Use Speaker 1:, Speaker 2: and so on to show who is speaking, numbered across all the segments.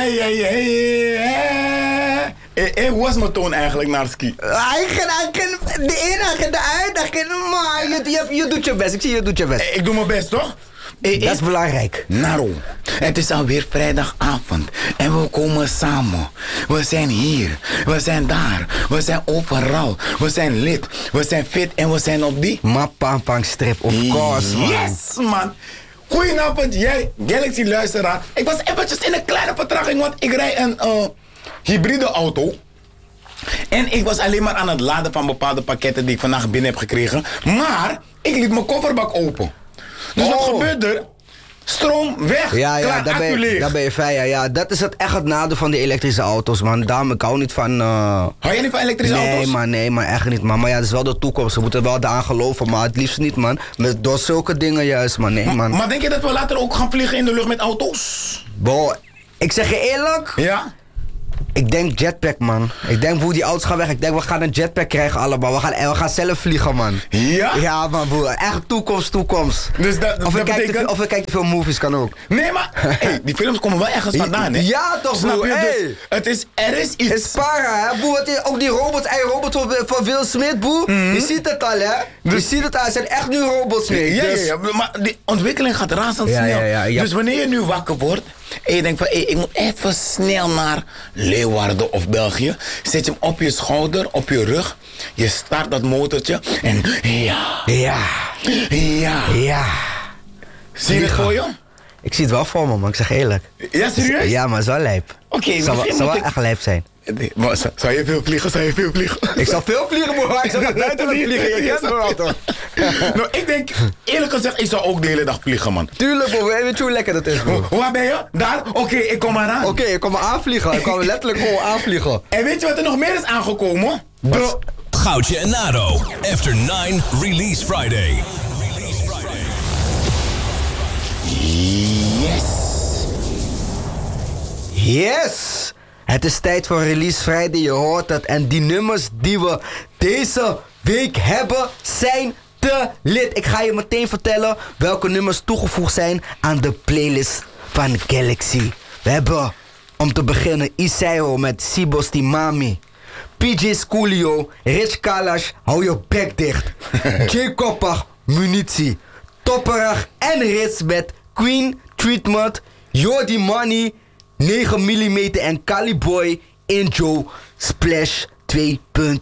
Speaker 1: Hoe was mijn toon eigenlijk naar ski?
Speaker 2: Hij ging de ene, hij ging de uit, maar je doet je best. Ik zie je doet je best.
Speaker 1: Ik doe mijn best, toch?
Speaker 2: Dat is belangrijk.
Speaker 1: Naro, het is alweer vrijdagavond en we komen samen. We zijn hier, we zijn daar, we zijn overal. We zijn lid, we zijn fit en we zijn op die...
Speaker 2: Mapang strip, of course, man.
Speaker 1: Yes, man. Goedenavond, jij, Galaxy luisteraar. Ik was eventjes in een kleine vertraging, want ik rijd een hybride auto. En ik was alleen maar aan het laden van bepaalde pakketten die ik vandaag binnen heb gekregen. Maar ik liet mijn kofferbak open. Dus wat gebeurt er? Stroom weg, klaar, accu leeg.
Speaker 2: Daar ben je fijn, ja. Dat is echt het nadeel van die elektrische auto's, man. Daarom, ik hou niet van...
Speaker 1: Hou jij niet van elektrische auto's?
Speaker 2: Nee, man, echt niet, man. Maar ja, dat is wel de toekomst. We moeten wel daaraan geloven, maar het liefst niet, man. Door zulke dingen juist, man. Nee, man.
Speaker 1: Maar denk je dat we later ook gaan vliegen in de lucht met auto's?
Speaker 2: Bro, ik zeg je eerlijk...
Speaker 1: Ja?
Speaker 2: Ik denk jetpack, man. Ik denk hoe die auto's gaan weg. Ik denk we gaan een jetpack krijgen allemaal. We gaan zelf vliegen, man.
Speaker 1: Ja?
Speaker 2: Ja, man, broer. Echt toekomst.
Speaker 1: Dus
Speaker 2: of ik kijk te veel movies, kan ook.
Speaker 1: Nee, maar hey, die films komen wel ergens vandaan, hè?
Speaker 2: Ja, toch,
Speaker 1: snap
Speaker 2: broer.
Speaker 1: je?
Speaker 2: Hey.
Speaker 1: Dus er is iets.
Speaker 2: Het is para, hè, broer. Ook die robots, robot van Will Smith, broer. Je ziet het al, hè? Je ziet het al. Het zijn echt nu robots mee.
Speaker 1: Ja, maar die ontwikkeling gaat razendsnel.
Speaker 2: Ja.
Speaker 1: Dus wanneer je nu wakker wordt en je denkt van, ik moet even snel naar Leeuwarden of België, zet je hem op je schouder, op je rug, je start dat motortje en ja. Zie je het voor je?
Speaker 2: Ik zie het wel voor me, man. Ik zeg eerlijk.
Speaker 1: Ja, serieus?
Speaker 2: Ja, maar zo lijp.
Speaker 1: Oké,
Speaker 2: zou wel echt lijp zijn.
Speaker 1: Maar zou je veel vliegen?
Speaker 2: Ik zal veel vliegen, maar ik zal naar buiten vliegen. Je kent me wel, toch?
Speaker 1: Nou, ik denk, eerlijk gezegd, ik zou ook de hele dag vliegen, man.
Speaker 2: Tuurlijk, bro. Weet je hoe lekker dat is, bro?
Speaker 1: Waar ben je? Daar? Oké, ik kom maar aan.
Speaker 2: Oké, ik kom maar aanvliegen. Ik kwam letterlijk gewoon aanvliegen.
Speaker 1: En weet je wat er nog meer is aangekomen?
Speaker 3: Goudje en Nado. After 9 Release Friday.
Speaker 2: Yes! Het is tijd voor Release Friday, je hoort het. En die nummers die we deze week hebben zijn te lit. Ik ga je meteen vertellen welke nummers toegevoegd zijn aan de playlist van Galaxy. We hebben, om te beginnen, Isaiah met Sibos die Mami. PJ Schoolio, Rich Kalash, hou je bek dicht. J. Koppach, Munitie. Topperag en Rits met Queen, Treatment, Jordi Money, 9 mm en Caliboy, Injo, Splash 2.0.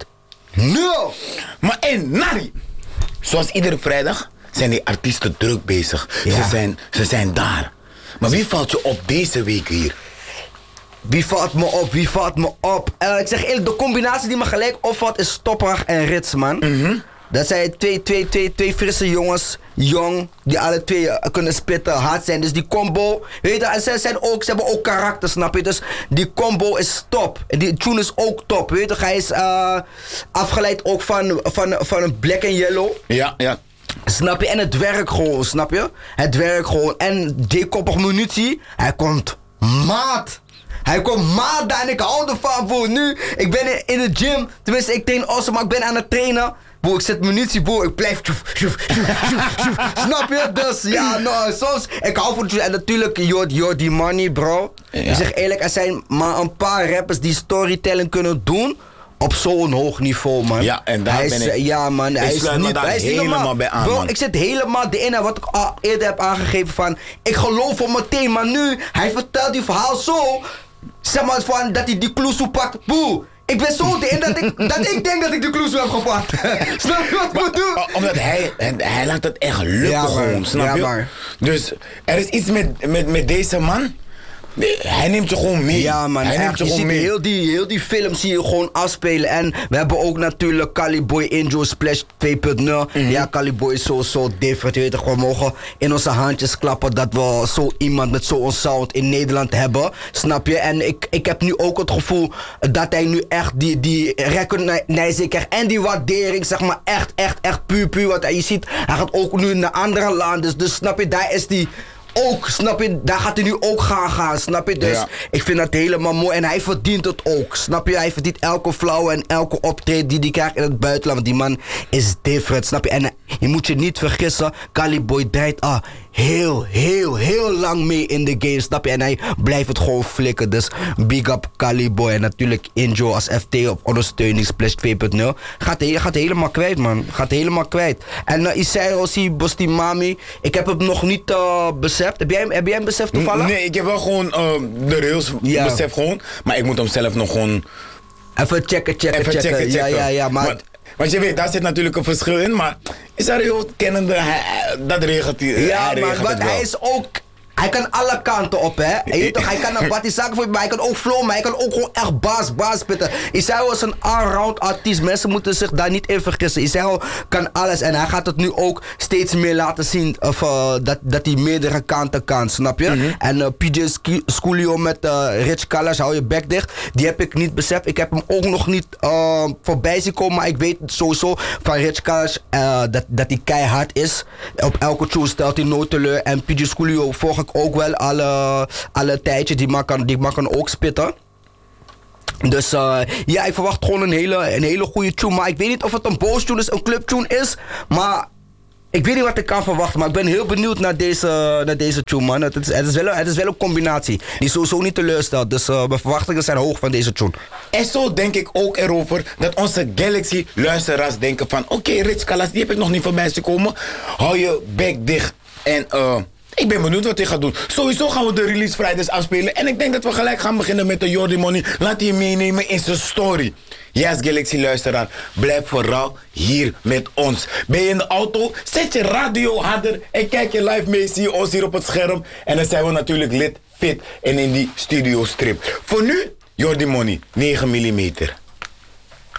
Speaker 1: Maar Nari, zoals iedere vrijdag zijn die artiesten druk bezig.
Speaker 2: Ja.
Speaker 1: Ze zijn daar. Maar wie valt je op deze week hier?
Speaker 2: Wie valt me op? Ik zeg eerlijk, de combinatie die me gelijk opvalt is Topperag en Rits, man. Dat zijn twee frisse jongens, jong, die alle twee kunnen spitten, hard zijn. Dus die combo, weet je, en ze hebben ook karakter, snap je? Dus die combo is top. En die tune is ook top, weet je? Hij is afgeleid ook van een Black and Yellow.
Speaker 1: Ja.
Speaker 2: Snap je? En het werkt gewoon, snap je? Het werkt gewoon. En J. Koppig Munitie, hij komt maat. Hij komt maat en ik hou ervan, bro. Nu, ik ben in de gym. Tenminste, ik train awesome, maar ik ben aan het trainen. Bro, ik zet munitie, bro. Ik blijf... Snap je? Dus, ja, nou, soms... Ik hou van... En natuurlijk, Jordi Money, bro. Ja. Ik zeg eerlijk, er zijn maar een paar rappers die storytelling kunnen doen op zo'n hoog niveau, man.
Speaker 1: Ja, en daar ben ik...
Speaker 2: Ja, man. Hij is niet
Speaker 1: helemaal bij aan,
Speaker 2: bro,
Speaker 1: man.
Speaker 2: ik zit helemaal erin wat ik al eerder heb aangegeven van... Ik geloof hem meteen, maar nu... Hij vertelt die verhaal zo... Zeg maar van dat hij die kloesoe pakt. Boe, ik ben zo erin dat ik denk dat ik de kloesoe heb gepakt. Snap je wat ik moet doen?
Speaker 1: Omdat hij laat het echt lukken gewoon, snap je? Maar. Dus er is iets met deze man. Hij neemt je gewoon mee.
Speaker 2: Ja, man.
Speaker 1: Hij neemt je gewoon mee.
Speaker 2: Heel die film zie je gewoon afspelen. En we hebben ook natuurlijk Caliboy Injo Splash 2.0. Ja, Caliboy is zo different. Je weet toch, we mogen in onze handjes klappen dat we zo iemand met zo'n sound in Nederland hebben. Snap je? En ik heb nu ook het gevoel dat hij nu echt die recognizing krijgt. En die waardering, zeg maar, echt puur. Want je ziet, hij gaat ook nu naar andere landen. Dus snap je, daar is die ook, snap je? Daar gaat hij nu ook gaan, snap je? Dus ik vind dat helemaal mooi. En hij verdient het ook, snap je? Hij verdient elke flauw en elke optreden die hij krijgt in het buitenland. Want die man is different, snap je? En je moet je niet vergissen, Caliboy draait heel lang mee in de game, snap je? En hij blijft het gewoon flikken. Dus big up Caliboy. En natuurlijk Injo als FT op ondersteuning Splash 2.0. Gaat helemaal kwijt, man. Gaat helemaal kwijt. En Isairo, Bosti Mami. Ik heb hem nog niet beseft. Heb jij hem beseft toevallig?
Speaker 1: Nee, ik heb wel gewoon de rails beseft gewoon. Maar ik moet hem zelf nog gewoon...
Speaker 2: Even checken. Ja, maar...
Speaker 1: Want je weet, daar zit natuurlijk een verschil in, maar Isario kennende, dat regelt hij.
Speaker 2: Ja, maar hij is ook... Hij kan alle kanten op, hè. En je weet toch, hij kan een zaken voor je, maar hij kan ook flow, maar hij kan ook gewoon echt baas spitten. Isairo is een all-round artiest. Mensen moeten zich daar niet in vergissen. Isairo kan alles en hij gaat het nu ook steeds meer laten zien dat hij meerdere kanten kan, snap je? En PJ Schoolio met Rich Callas, hou je bek dicht. Die heb ik niet beseft. Ik heb hem ook nog niet voorbij zien komen, maar ik weet sowieso van Rich Callas dat hij keihard is. Op elke tune stelt hij nooit teleur. En PJ Schoolio volg ik ook wel alle tijdje. Die man kan ook spitten. Dus ja, ik verwacht gewoon een hele goede tune. Maar ik weet niet of het een boos tune is, een club tune is. Maar ik weet niet wat ik kan verwachten. Maar ik ben heel benieuwd naar deze tune, man. Het is wel een combinatie die sowieso niet teleurstelt. Dus mijn verwachtingen zijn hoog van deze tune.
Speaker 1: En zo denk ik ook erover dat onze Galaxy luisteraars denken van... Oké, Rich Callas, die heb ik nog niet voorbij zien komen. Hou je bek dicht. En ik ben benieuwd wat hij gaat doen. Sowieso gaan we de Release Fridays afspelen. En ik denk dat we gelijk gaan beginnen met de Jordi Money. Laat hij meenemen in zijn story. Yes, Galaxy luisteraar. Blijf vooral hier met ons. Ben je in de auto? Zet je radio harder. En kijk je live mee. Zie je ons hier op het scherm. En dan zijn we natuurlijk lid, fit en in die studio strip. Voor nu, Jordi Money, 9 mm.